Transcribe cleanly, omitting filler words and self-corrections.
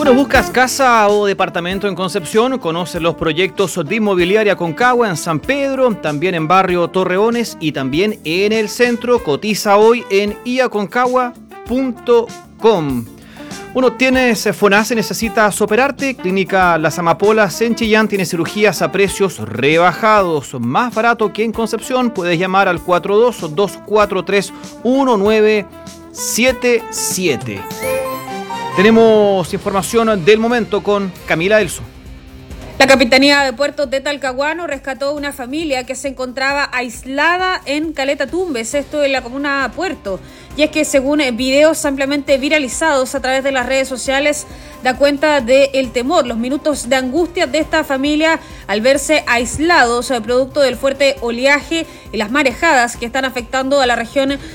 Bueno, ¿buscas casa o departamento en Concepción? Conoce los proyectos de Inmobiliaria Concagua en San Pedro, también en Barrio Torreones y también en el centro. Cotiza hoy en iaconcagua.com. Bueno, tienes FONASA y necesitas operarte. Clínica Las Amapolas en Chillán tiene cirugías a precios rebajados. Más barato que en Concepción. Puedes llamar al 42-243-1977. Tenemos información del momento con Camila Elso. La Capitanía de Puertos de Talcahuano rescató una familia que se encontraba aislada en Caleta Tumbes, esto en la comuna Puerto. Y es que según videos ampliamente viralizados a través de las redes sociales, da cuenta del temor, los minutos de angustia de esta familia al verse aislados producto del fuerte oleaje y las marejadas que están afectando a la región